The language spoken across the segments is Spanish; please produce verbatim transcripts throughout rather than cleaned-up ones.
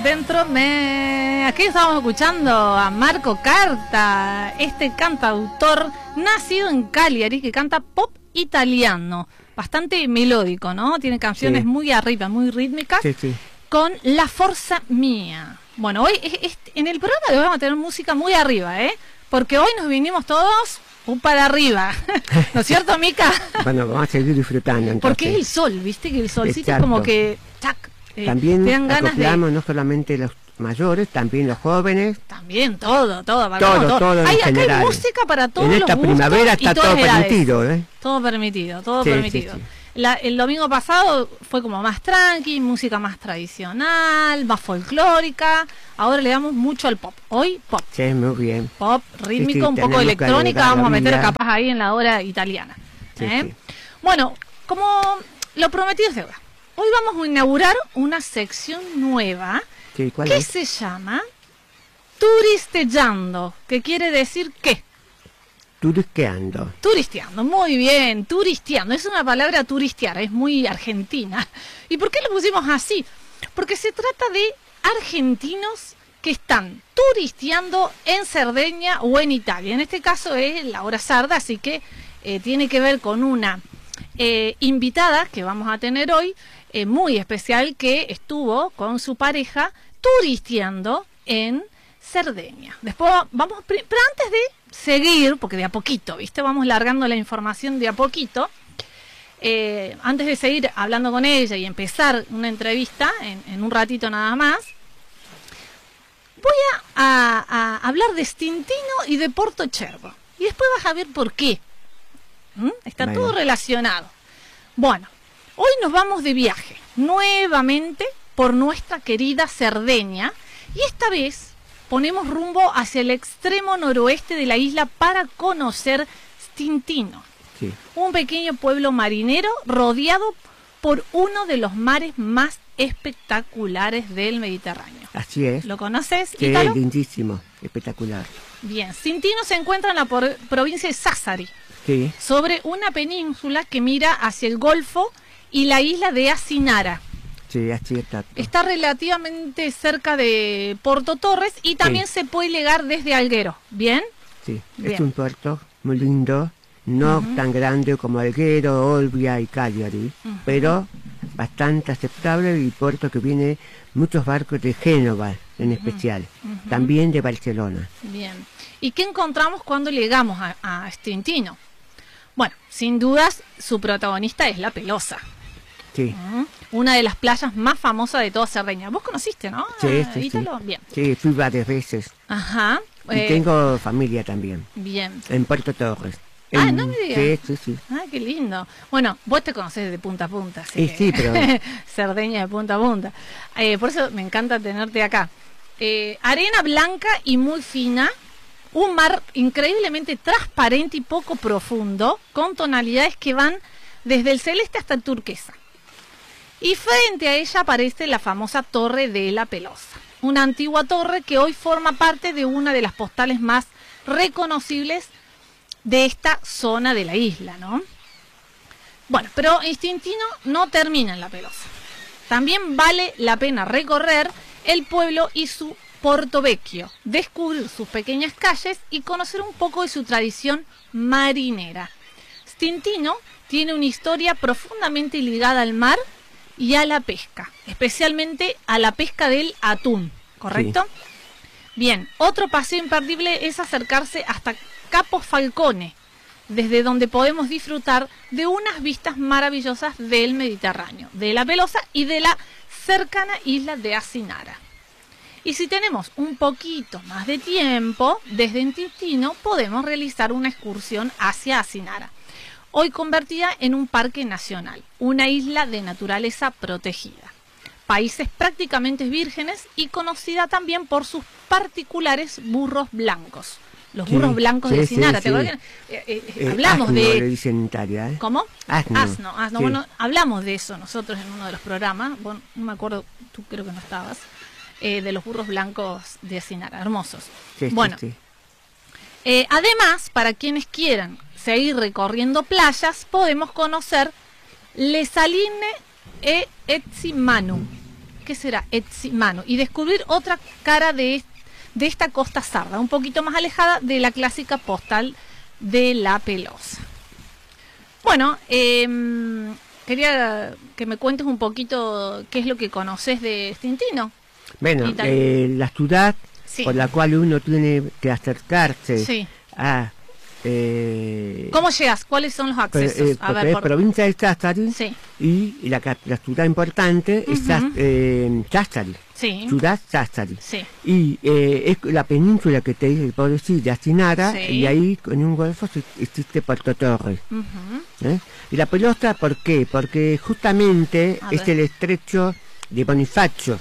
Dentro me... Aquí estamos escuchando a Marco Carta, este cantautor nacido en Cagliari que canta pop italiano, bastante melódico, ¿no? Tiene canciones sí. muy arriba, muy rítmicas, sí, sí. con La Forza Mía. Bueno, hoy es, es, en el programa le vamos a tener música muy arriba, ¿eh? Porque hoy nos vinimos todos un para arriba, ¿no es cierto, Mica? Bueno, vamos a seguir disfrutando entonces. Porque es el sol, ¿viste? Que el solcito es como que... ¡tac! Eh, también acoplamos de... no solamente los mayores, también los jóvenes. También, todo, todo. Todo, todo, todo en hay, general. Acá hay música para todos los gustos. En esta primavera está todo permitido, ¿eh? Todo permitido, todo sí, permitido. Sí, sí. La, el domingo pasado fue como más tranqui, música más tradicional, más folclórica. Ahora le damos mucho al pop. Hoy, pop. Sí, muy bien. Pop, rítmico, sí, sí, un poco electrónica. Vamos a meter capaz ahí en la hora italiana. Sí, ¿eh? sí. Bueno, como lo prometido es deuda. Hoy vamos a inaugurar una sección nueva sí, ¿cuál que es? se llama Turisteando, que quiere decir ¿qué? Turisteando. Turisteando, muy bien, turisteando. Es una palabra turistear, es muy argentina. ¿Y por qué lo pusimos así? Porque se trata de argentinos que están turisteando en Cerdeña o en Italia. En este caso es la hora sarda, así que eh, tiene que ver con una eh, invitada que vamos a tener hoy, Eh, muy especial, que estuvo con su pareja turisteando en Cerdeña. Después vamos, pero antes de seguir, porque de a poquito, ¿viste? Vamos largando la información de a poquito. Eh, antes de seguir hablando con ella y empezar una entrevista, en, en un ratito nada más, voy a, a, a hablar de Stintino y de Porto Cervo. Y después vas a ver por qué. ¿Mm? Está bueno. Todo relacionado. Bueno. Hoy nos vamos de viaje, nuevamente por nuestra querida Cerdeña, y esta vez ponemos rumbo hacia el extremo noroeste de la isla para conocer Stintino, sí. un pequeño pueblo marinero rodeado por uno de los mares más espectaculares del Mediterráneo. Así es. ¿Lo conoces, sí, Ítalo? Lindísimo, espectacular. Bien, Stintino se encuentra en la por- provincia de Sassari, sí. sobre una península que mira hacia el Golfo y la isla de Asinara. Sí, así está. Está relativamente cerca de Porto Torres y también sí. se puede llegar desde Alguero. ¿Bien? Sí, Bien. Es un puerto muy lindo, no uh-huh. tan grande como Alguero, Olbia y Cagliari, uh-huh. pero bastante aceptable, y puerto que viene muchos barcos de Génova en uh-huh. especial, uh-huh. también de Barcelona. Bien. ¿Y qué encontramos cuando llegamos a, a Stintino? Bueno, sin dudas su protagonista es La Pelosa. Sí. Uh-huh. Una de las playas más famosas de toda Cerdeña. ¿Vos conociste, no? Sí, sí, Ítalo? sí. Bien. Sí, fui varias veces. Ajá. Y eh, tengo familia también. Bien. En Puerto Torres. Ah, en, no me digas. Sí, sí, sí. Ah, qué lindo. Bueno, vos te conocés de punta a punta. Sí, que... sí, pero... Cerdeña de punta a punta. Eh, por eso me encanta tenerte acá. Eh, arena blanca y muy fina. Un mar increíblemente transparente y poco profundo, con tonalidades que van desde el celeste hasta el turquesa. Y frente a ella aparece la famosa Torre de la Pelosa, una antigua torre que hoy forma parte de una de las postales más reconocibles de esta zona de la isla, ¿no? Bueno, pero Stintino no termina en La Pelosa. También vale la pena recorrer el pueblo y su Porto Vecchio, descubrir sus pequeñas calles y conocer un poco de su tradición marinera. Stintino tiene una historia profundamente ligada al mar y a la pesca, especialmente a la pesca del atún, ¿correcto? Sí. Bien, otro paseo imperdible es acercarse hasta Capo Falcone, desde donde podemos disfrutar de unas vistas maravillosas del Mediterráneo, de La Pelosa y de la cercana isla de Asinara. Y si tenemos un poquito más de tiempo, desde Stintino podemos realizar una excursión hacia Asinara, hoy convertida en un parque nacional, una isla de naturaleza protegida. Países prácticamente vírgenes y conocida también por sus particulares burros blancos. Los sí, burros blancos sí, de Asinara. Sí, ¿Te sí. Eh, eh, eh, hablamos asno, de... le dicen en Italia, ¿eh? ¿Cómo? Asno. Asno, asno. Sí. Bueno, hablamos de eso nosotros en uno de los programas. Bueno, no me acuerdo, tú creo que no estabas. Eh, de los burros blancos de Asinara, hermosos. Sí, bueno, sí, sí. Eh, además, para quienes quieran seguir recorriendo playas, podemos conocer Le Saline e Etsimanu, ¿qué será? Etsimano, y descubrir otra cara de, de esta costa sarda, un poquito más alejada de la clásica postal de La Pelosa. Bueno, eh, quería que me cuentes un poquito qué es lo que conoces de Stintino. Bueno, eh, la ciudad sí. por la cual uno tiene que acercarse sí. a... Eh, ¿Cómo llegas? ¿Cuáles son los accesos? Eh, a ver, es por... provincia de Sassari sí. y la, la ciudad importante uh-huh. es eh, Sassari, sí. ciudad Sassari. Sí. Y eh, es la península que te puedo decir de Asinara, sí. y ahí en un golfo existe Puerto Torres. Uh-huh. ¿eh? Y La Pelosa, ¿por qué? Porque justamente a es ver. el estrecho de Bonifacio,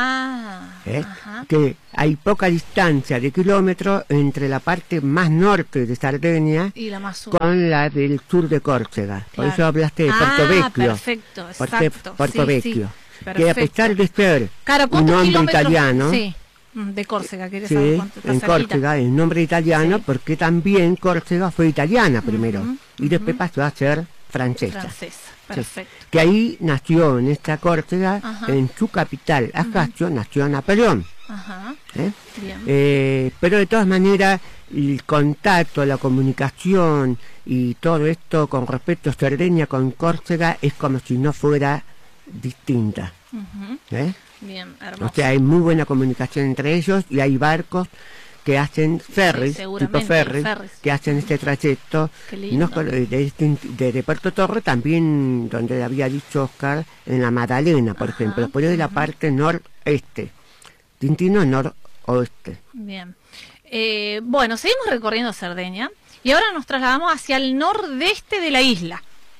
ah, ¿eh? que hay poca distancia de kilómetros entre la parte más norte de Cerdeña y la más sur. con la del sur de Córcega. Claro. Por eso hablaste de ah, Porto Vecchio. Perfecto, exacto. Porto sí, Vecchio. Sí, que a pesar de ser claro, un nombre italiano, sí, de Córcega, ¿quieres sí, saber cuánto en Córcega es nombre italiano sí. porque también Córcega fue italiana primero uh-huh, y después uh-huh. pasó a ser francesa. Francesa. Perfecto. Sí, que ahí nació en esta Córcega, ajá. en su capital, Ajaccio, uh-huh. nació Napoleón. Ajá. ¿Eh? Bien. Eh, pero de todas maneras, el contacto, la comunicación y todo esto con respecto a Cerdeña con Córcega es como si no fuera distinta. Uh-huh. ¿Eh? Bien, hermoso. O sea, hay muy buena comunicación entre ellos y hay barcos que hacen ferries, sí, tipo ferries, que hacen este trayecto, no, de, de, de Puerto Torre, también donde había dicho Oscar, en la Magdalena, por ajá, ejemplo, pero de la ajá. parte noreste, Stintino noroeste. Bien. Eh, bueno, seguimos recorriendo Cerdeña y ahora nos trasladamos hacia el nordeste de la isla,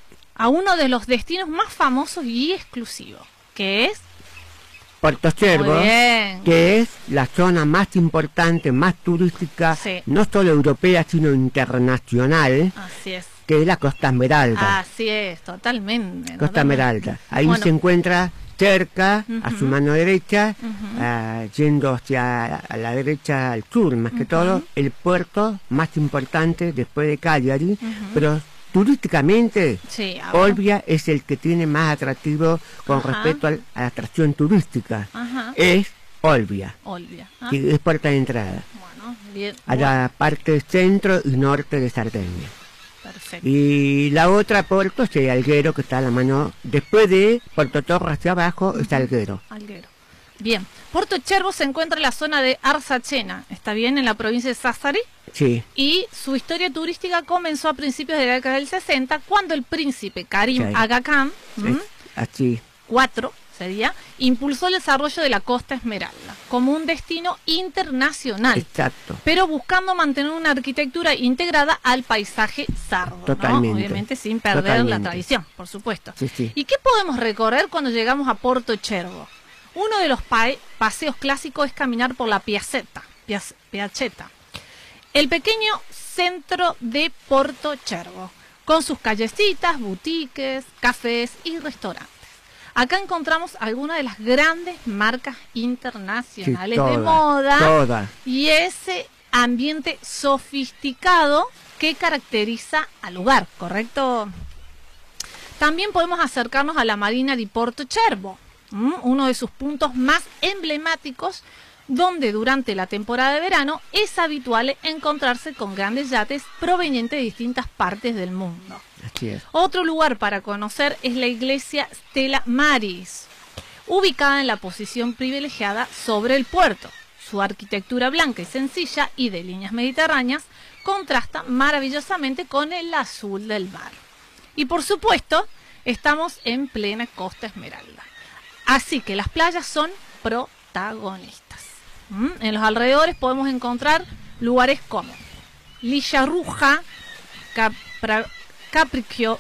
a uno de los destinos más famosos y exclusivos, que es Puerto Cervo, que es la zona más importante, más turística, sí. no solo europea, sino internacional, así es. que es la Costa Esmeralda. Así es, totalmente. Costa totalmente. Esmeralda. Ahí bueno. se encuentra cerca, uh-huh. a su mano derecha, uh-huh. uh, yendo hacia a la derecha al sur, más uh-huh. que todo, el puerto más importante después de Cagliari, uh-huh. pero turísticamente, sí, Olbia es el que tiene más atractivo con ajá. respecto al, a la atracción turística. Ajá. Es Olbia, Olbia. ¿Ah? que es puerta de entrada bueno, bien, a bueno. la parte centro y norte de Cerdeña. Perfecto. Y la otra puerto es Alguero, que está a la mano, después de Puerto Torre hacia abajo, uh-huh. es Alguero. Alguero. Bien, Porto Cervo se encuentra en la zona de Arzachena, ¿está bien? En la provincia de Sassari. Sí. Y su historia turística comenzó a principios de la década del sesenta, cuando el príncipe Karim sí. Aga Khan, sí. así. cuatro sería, impulsó el desarrollo de la Costa Esmeralda como un destino internacional. Exacto. Pero buscando mantener una arquitectura integrada al paisaje sardo, totalmente. ¿no? Obviamente sin perder totalmente. la tradición, por supuesto. Sí, sí. ¿Y qué podemos recorrer cuando llegamos a Porto Cervo? Uno de los pa paseos clásicos es caminar por la Piazzetta, Piazzetta, el pequeño centro de Porto Cervo, con sus callecitas, boutiques, cafés y restaurantes. Acá encontramos algunas de las grandes marcas internacionales sí, toda, de moda toda. y ese ambiente sofisticado que caracteriza al lugar, ¿correcto? También podemos acercarnos a la Marina di Porto Cervo, uno de sus puntos más emblemáticos, donde durante la temporada de verano es habitual encontrarse con grandes yates provenientes de distintas partes del mundo. Así es. Otro lugar para conocer es la iglesia Stella Maris, ubicada en la posición privilegiada sobre el puerto. Su arquitectura blanca y sencilla y de líneas mediterráneas contrasta maravillosamente con el azul del mar. Y por supuesto, estamos en plena Costa Esmeralda. Así que las playas son protagonistas. ¿Mm? En los alrededores podemos encontrar lugares como Lillarruja, Capra, Capricchio,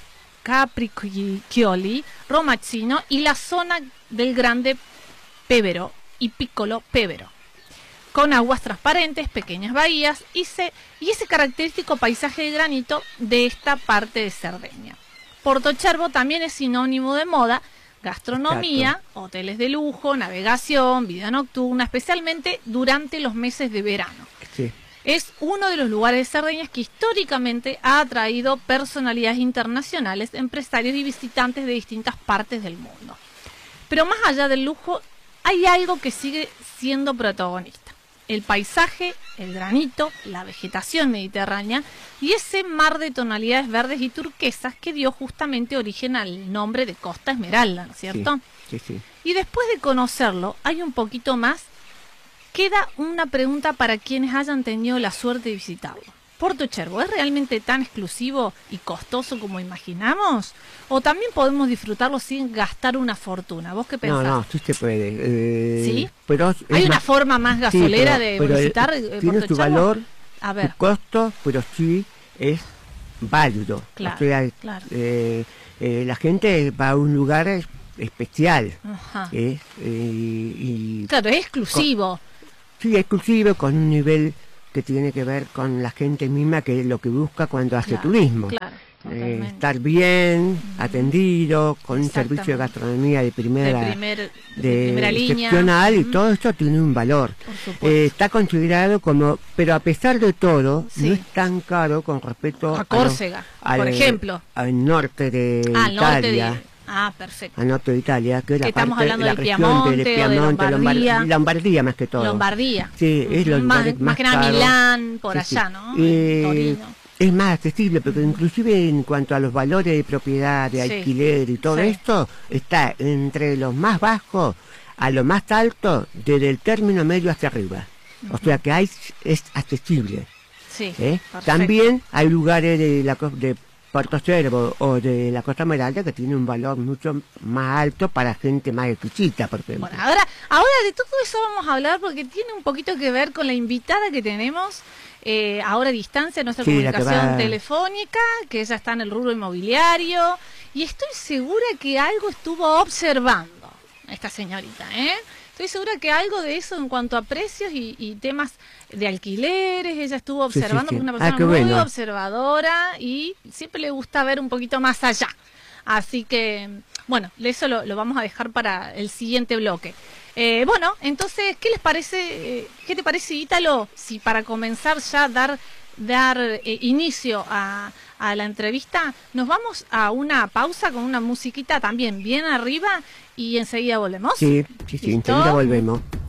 Capricchioli, Romazzino y la zona del Grande Pevero y Piccolo Pevero, con aguas transparentes, pequeñas bahías y, se, y ese característico paisaje de granito de esta parte de Cerdeña. Porto Cervo también es sinónimo de moda, gastronomía, exacto. hoteles de lujo, navegación, vida nocturna, especialmente durante los meses de verano. Sí. Es uno de los lugares de Cerdeña que históricamente ha atraído personalidades internacionales, empresarios y visitantes de distintas partes del mundo. Pero más allá del lujo hay algo que sigue siendo protagonista. El paisaje, el granito, la vegetación mediterránea y ese mar de tonalidades verdes y turquesas que dio justamente origen al nombre de Costa Esmeralda, ¿no es cierto? Sí, sí, sí. Y después de conocerlo, hay un poquito más. Queda una pregunta para quienes hayan tenido la suerte de visitarlo. ¿Porto Cervo es realmente tan exclusivo y costoso como imaginamos? ¿O también podemos disfrutarlo sin gastar una fortuna? ¿Vos qué pensás? No, no, sí se puede. Eh, ¿Sí? Pero ¿Hay una más, forma más gasolera sí, pero, de pero visitar el, eh, tiene Porto su Cervo? valor, A ver. su costo, pero sí es válido. Claro, o sea, claro. Eh, eh, la gente va a un lugar especial. Ajá. Eh, eh, y, Claro, es exclusivo. Sí, exclusivo, con un nivel que tiene que ver con la gente misma, que es lo que busca cuando hace Claro, turismo. claro, Eh, totalmente. estar bien, Ujú. atendido, con un Exactamente. servicio de gastronomía de primera, de, primer, de, de primera línea. excepcional, y Ujú. todo esto tiene un valor. Por supuesto. Eh, está considerado como, pero a pesar de todo, Sí. no es tan caro con respecto A Córcega, a lo- por al- ejemplo. al norte de Ah, al norte Italia. de... Ah, perfecto. Al norte de Italia, que es la Que estamos parte, hablando la del región Piamonte del o de Piemonte, Lombardía. Lombardía, Lombardía más que todo. Lombardía. Sí, es los Ujú. más, lugares más más que nada caros. Milán, por Sí, sí. allá, ¿no? Eh, Torino. es más accesible, porque inclusive en cuanto a los valores de propiedad, de Sí. alquiler y todo Sí. esto, está entre los más bajos a lo más alto, desde el término medio hacia arriba. O sea que hay, es accesible. Sí, ¿eh? perfecto. También hay lugares de la co- de Porto Cervo o de la Costa Esmeralda que tienen un valor mucho más alto para gente más exquisita, por ejemplo. Bueno, ahora, ahora de todo eso vamos a hablar porque tiene un poquito que ver con la invitada que tenemos eh, ahora a distancia en nuestra Sí, la que comunicación va- telefónica, que ella está en el rubro inmobiliario, y estoy segura que algo estuvo observando esta señorita, ¿eh? Estoy segura que algo de eso en cuanto a precios y, y temas de alquileres, ella estuvo Sí, sí, observando, sí. porque es una Ah, persona qué muy bueno. observadora y siempre le gusta ver un poquito más allá. Así que, bueno, eso lo, lo vamos a dejar para el siguiente bloque. Eh, bueno, entonces, ¿qué les parece? eh, ¿Qué te parece, Ítalo? Si para comenzar ya dar dar eh, inicio a, a la entrevista, nos vamos a una pausa con una musiquita también bien arriba y enseguida volvemos. Sí, sí, sí, ¿Listo? enseguida volvemos.